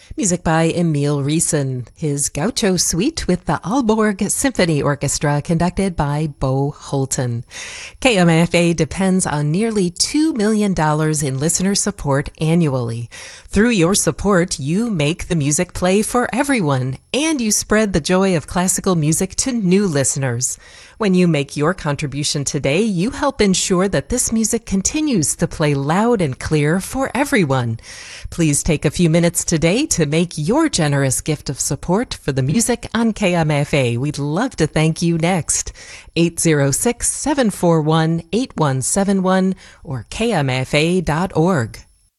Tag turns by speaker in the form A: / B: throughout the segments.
A: Music by Emil Riesen, his Gaucho Suite with the Aalborg Symphony Orchestra conducted by Bo Holton. KMFA depends on nearly $2 million in listener support annually. Through your support, you make the music play for everyone, and you spread the joy of classical music to new listeners. When you make your contribution today, you help ensure that this music continues to play loud and clear for everyone. Please take a few minutes today to make your generous gift of support for the music on KMFA. We'd love to thank you next. 806-741-8171 or kmfa.org.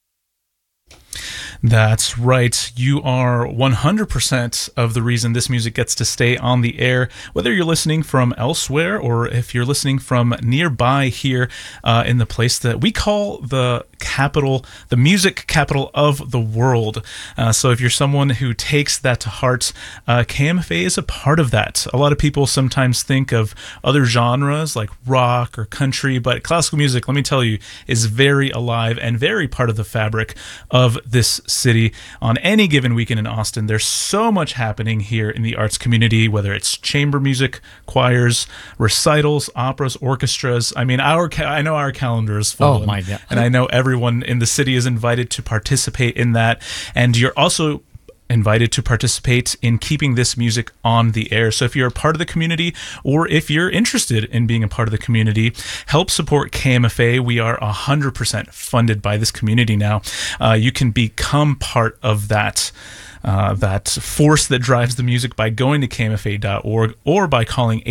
B: That's right. You are 100% of the reason this music gets to stay on the air, whether you're listening from elsewhere or if you're listening from nearby here in the place that we call the capital, the music capital of the world. So if you're someone who takes that to heart, KMFA is a part of that. A lot of people sometimes think of other genres like rock or country, but classical music, let me tell you, is very alive and very part of the fabric of this city. On any given weekend in Austin, there's so much happening here in the arts community, whether it's chamber music, choirs, recitals, operas, orchestras. I mean, I know our calendar is full.
C: Oh my God.
B: And I know everyone in the city is invited to participate in that. And you're also invited to participate in keeping this music on the air. So if you're a part of the community or if you're interested in being a part of the community, help support KMFA. We are 100% funded by this community now. You can become part of that force that drives the music by going to kmfa.org or by calling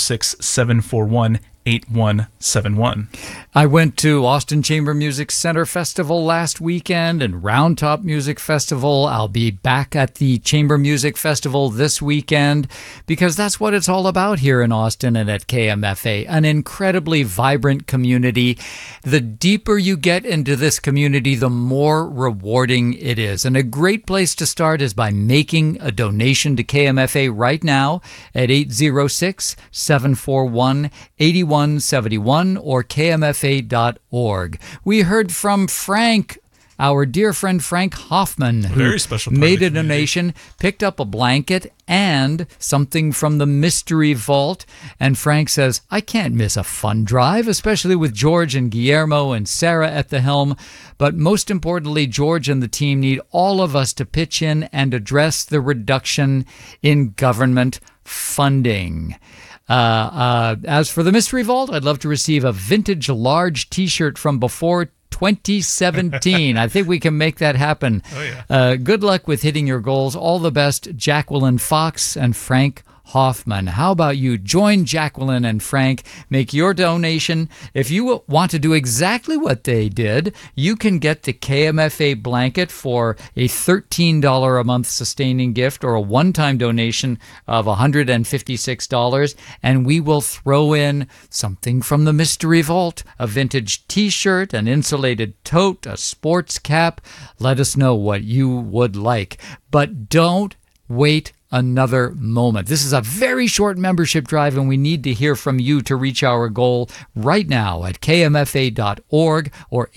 B: 806-741-8171.
C: I went to Austin Chamber Music Center Festival last weekend and Round Top Music Festival. I'll be back at the Chamber Music Festival this weekend because that's what it's all about here in Austin and at KMFA, an incredibly vibrant community. The deeper you get into this community, the more rewarding it is. And a great place to start is by making a donation to KMFA right now at 806-741-8171 or kmfa.org. We heard from Frank, our dear friend Frank Hoffman, who made a donation, picked up a blanket and something from the Mystery Vault. And Frank says, I can't miss a fun drive, especially with George and Guillermo and Sarah at the helm. But most importantly, George and the team need all of us to pitch in and address the reduction in government funding. As for the Mystery Vault, I'd love to receive a vintage large t-shirt from before 2017. I think we can make that happen.
B: Oh, yeah.
C: Good luck with hitting your goals. All the best, Jacqueline Fox and Frank Hoffman. How about you join Jacqueline and Frank, make your donation. If you want to do exactly what they did, you can get the KMFA blanket for a $13 a month sustaining gift or a one-time donation of $156, and we will throw in something from the Mystery Vault, a vintage t-shirt, an insulated tote, a sports cap. Let us know what you would like. But don't wait another moment. This is a very short membership drive, and we need to hear from you to reach our goal right now at kmfa.org or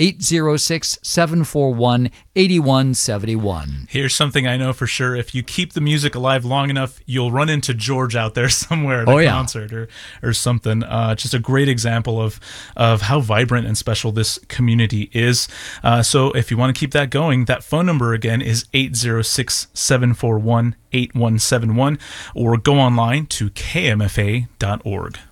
C: 806-741-8171.
B: Here's something I know for sure. If you keep the music alive long enough, you'll run into George out there somewhere at a concert or something. Just a great example of how vibrant and special this community is. So if you want to keep that going, that phone number again is 806-741-8171 or go online to kmfa.org.